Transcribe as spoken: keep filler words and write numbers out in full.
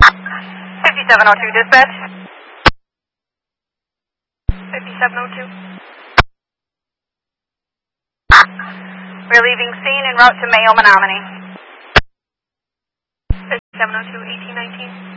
fifty-seven oh two, dispatch. fifty-seven oh two. We're leaving scene en route to Mayo, Menominee. fifty-seven oh two, eighteen nineteen.